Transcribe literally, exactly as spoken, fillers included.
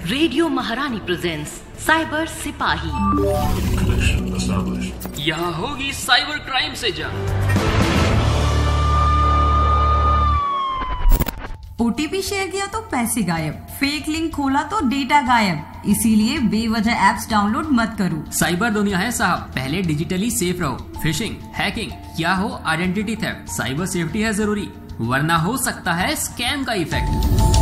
Radio महारानी presents cyber सिपाही। यहाँ होगी साइबर क्राइम से जंग। ओटीपी शेयर किया तो पैसे गायब, फेक लिंक खोला तो डेटा गायब, इसीलिए बेवजह एप्स डाउनलोड मत करो। साइबर दुनिया है साहब, पहले डिजिटली सेफ रहो। फिशिंग, हैकिंग या हो आइडेंटिटी थेफ्ट, साइबर सेफ्टी है जरूरी, वरना हो सकता है स्कैम का इफेक्ट।